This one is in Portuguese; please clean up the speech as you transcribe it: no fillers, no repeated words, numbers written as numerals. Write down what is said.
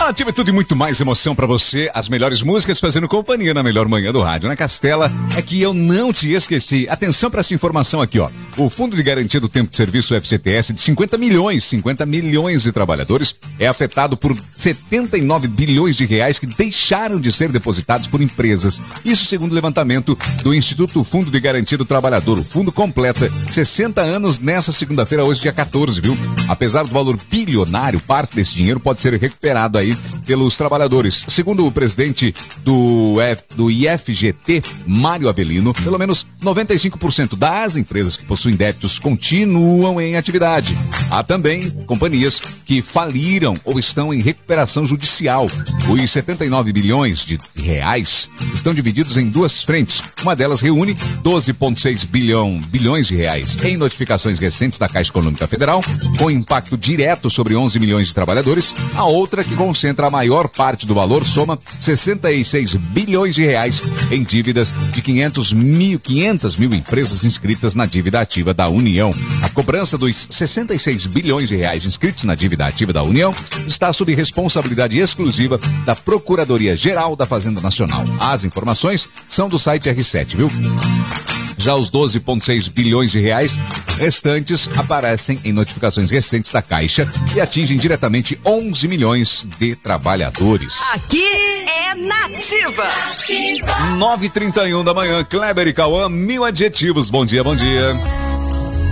Ativa tudo e muito mais emoção pra você. As melhores músicas fazendo companhia na melhor manhã do rádio. Na Castela, é que eu não te esqueci. Atenção pra essa informação aqui, ó. O Fundo de Garantia do Tempo de Serviço, o FGTS, de 50 milhões de trabalhadores, é afetado por 79 bilhões de reais que deixaram de ser depositados por empresas. Isso segundo o levantamento do Instituto Fundo de Garantia do Trabalhador. O fundo completa 60 anos nessa segunda-feira, hoje dia 14, viu? Apesar do valor bilionário, parte desse dinheiro pode ser recuperado aí pelos trabalhadores. Segundo o presidente do IFGT, Mário Avelino, pelo menos 95% das empresas que possuem débitos continuam em atividade. Há também companhias que faliram ou estão em recuperação judicial. Os 79 bilhões de reais estão divididos em duas frentes. Uma delas reúne 12,6 bilhões de reais em notificações recentes da Caixa Econômica Federal, com impacto direto sobre 11 milhões de trabalhadores. A outra, que concentra a maior parte do valor, soma 66 bilhões de reais em dívidas de 500 mil empresas inscritas na dívida ativa da União. A cobrança dos 66 bilhões de reais inscritos na dívida ativa da União está sob responsabilidade exclusiva da Procuradoria-Geral da Fazenda Nacional. As informações são do site R7, viu? Já os 12,6 bilhões de reais restantes aparecem em notificações recentes da Caixa e atingem diretamente 11 milhões de trabalhadores. Aqui é Nativa. 9h31 da manhã, Kleber e Cauã, 1000 adjetivos. Bom dia, bom dia.